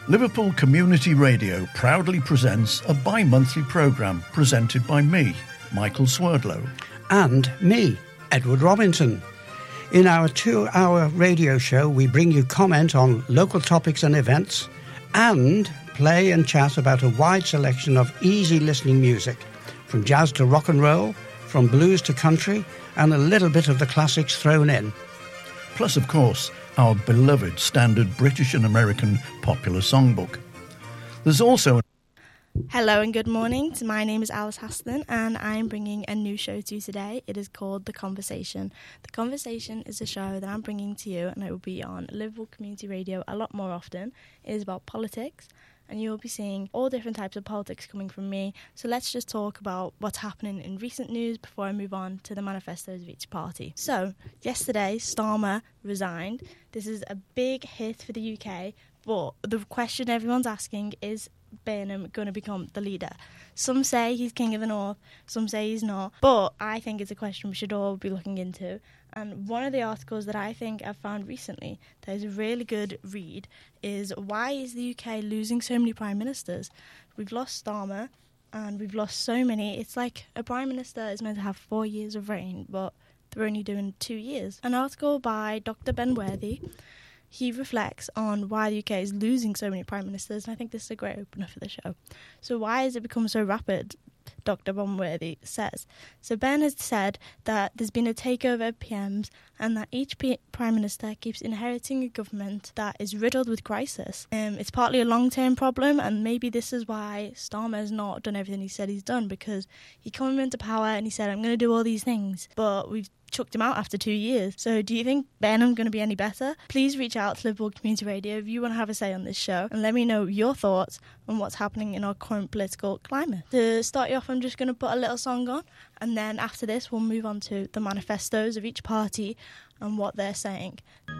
Liverpool Community Radio proudly presents a bi-monthly programme presented by me, Michael Swerdlow. And me, Edward Robinson. In our 2-hour radio show, we bring you comment on local topics and events and play and chat about a wide selection of easy listening music, from jazz to rock and roll, from blues to country, and a little bit of the classics thrown in. Plus, of course, our beloved standard British and American popular songbook. There's also... Hello and good morning. My name is Alice Haston and I'm bringing a new show to you today. It is called The Conversation. The Conversation is a show that I'm bringing to you and it will be on Liverpool Community Radio a lot more often. It is about politics and you will be seeing all different types of politics coming from me. So let's just talk about what's happening in recent news before I move on to the manifestos of each party. So yesterday, Starmer resigned. This is a big hit for the UK, but the question everyone's asking is Burnham going to become the leader? Some say he's King of the North, some say he's not, but I think it's a question we should all be looking into. And one of the articles that I think I've found recently that is a really good read is why is the UK losing so many prime ministers? We've lost Starmer and we've lost so many. It's like a prime minister is meant to have 4 years of reign, but they're only doing 2 years. An article by Dr. Ben Worthy. He reflects on why the UK is losing so many prime ministers, and I think this is a great opener for the show. So why has it become so rapid? Dr. Bonworthy says. So Ben has said that there's been a takeover of PMs and that each Prime Minister keeps inheriting a government that is riddled with crisis. It's partly a long-term problem, and maybe this is why Starmer has not done everything he said he's done, because he came into power and he said, I'm going to do all these things, but we've chucked him out after 2 years. So do you think Burnham's going to be any better? Please reach out to Liverpool Community Radio if you want to have a say on this show and let me know your thoughts on what's happening in our current political climate. To start you off, I'm just going to put a little song on, and then after this we'll move on to the manifestos of each party and what they're saying.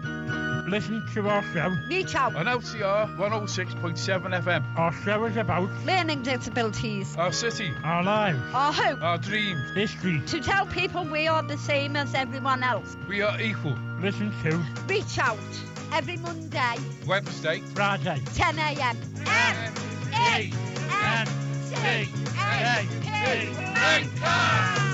Listen to our show. Reach out. On LCR 106.7 FM. Our show is about learning disabilities, our city, our lives, our hope, our dreams, history. To tell people we are the same as everyone else. We are equal. Listen to Reach Out every Monday, Wednesday, Friday, 10 a.m. N-E-N-C-A-K.